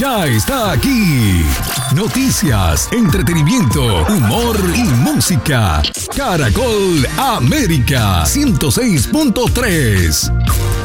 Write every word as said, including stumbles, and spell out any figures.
ya está aquí. Noticias, entretenimiento, humor y música. Caracol América ciento seis punto tres.